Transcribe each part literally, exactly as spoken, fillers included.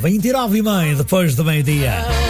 vinte e nove e meia, depois do meio-dia.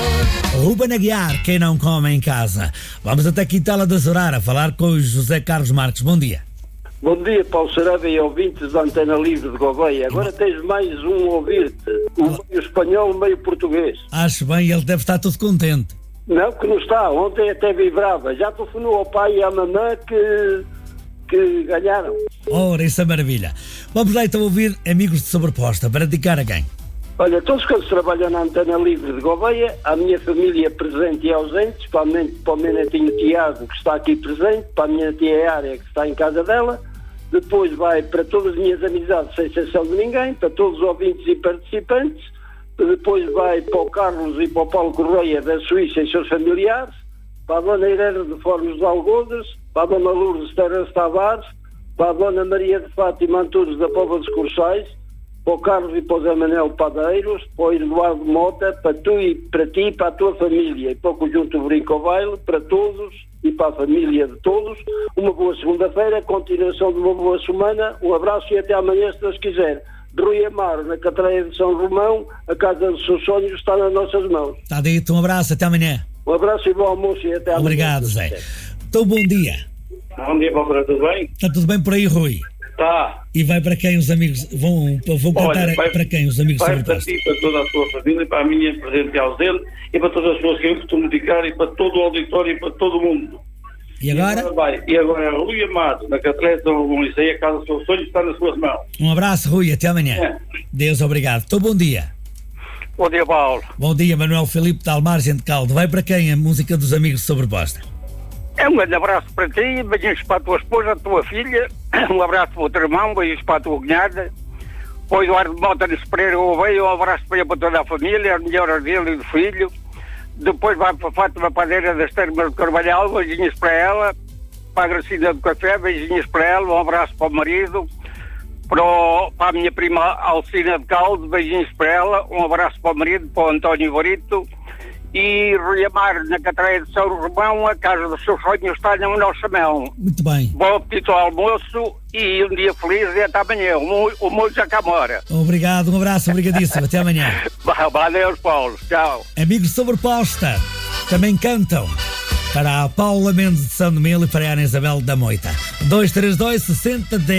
Ruben Aguiar, quem não come em casa. Vamos até Quintela da Zorara falar com o José Carlos Marques. Bom dia. Bom dia, Paulo Saraiva e ouvintes da Antena Livre de Gouveia. Agora tens mais um ouvir-te. Um meio espanhol, meio português. Acho bem, ele deve estar todo contente. Não, que não está. Ontem até vibrava. Já telefonou ao pai e à mamã que, que ganharam. Ora, isso é maravilha. Vamos lá então ouvir Amigos de Sobreposta. Para dedicar a quem? Olha, todos quantos trabalham na Antena Livre de Gouveia, a minha família presente e ausente, especialmente para o meu netinho Tiago, que está aqui presente, para a minha tia Área, que está em casa dela. Depois vai para todas as minhas amizades, sem exceção de ninguém, para todos os ouvintes e participantes. Depois vai para o Carlos e para o Paulo Correia da Suíça e seus familiares, para a Dona Irene de Fornos de Algodas, para a Dona Lourdes Terras Tavares, para a Dona Maria de Fátima Antunes da Póvoa dos Corçais, para o Carlos e para o Zé Manuel Padeiros, para o Eduardo Mota, para tu e para ti, para a tua família e para o Conjunto Brinco Baile, para todos e para a família de todos. Uma boa segunda-feira, continuação de uma boa semana, um abraço e até amanhã, se Deus quiser. Rui Amaro, na Catreia de São Romão, a casa dos seus sonhos está nas nossas mãos. Está dito, um abraço, até amanhã. Um abraço e bom almoço e até amanhã. Obrigado, Zé. Então, bom dia. Bom dia, Paulo, tudo bem? Está tudo bem por aí, Rui? Tá. E vai para quem os amigos vão, vão cantar? Olha, vai, para quem os amigos vai Sobreposta? para ti, para toda a sua família, para a minha presente e ausente e para todas as pessoas que eu costumo dedicar e para todo o auditório e para todo o mundo. E agora? E agora, vai. E agora Rui Amado, na Catreia de São Romão, isso aí, a casa dos seus sonhos está nas suas mãos. Um abraço, Rui, até amanhã. É. Deus, obrigado. Então, bom dia. Bom dia, Paulo. Bom dia, Manuel Filipe de Almargem de Caldo. Vai para quem a música dos Amigos de Sobreposta? É um grande abraço para ti, beijinhos para a tua esposa, a tua filha, um abraço para o teu irmão, beijinhos para a tua cunhada, para o Eduardo Mota de Pereira Gouveia, um abraço para, ele, para toda a família, as melhoras dele e do filho. Depois vai para a Fátima Padeira das Termas de Carvalhal, beijinhos para ela, para a Gracina do Café, beijinhos para ela, um abraço para o marido, para, o, para a minha prima Alcina de Caldo, beijinhos para ela, um abraço para o marido, para o António Barito. E Rui Amaro, na Catreia de São Romão, a casa dos seus sonhos está no nosso mão. Muito bem. Bom apetite ao almoço e um dia feliz e até amanhã. O molho já cá mora. Obrigado, um abraço, obrigadíssimo. Até amanhã. Valeu, Paulo. Tchau. Amigos de Sobreposta também cantam para a Paula Mendes de São Domingos e para a Ana Isabel da Moita. dois três dois, sessenta, dez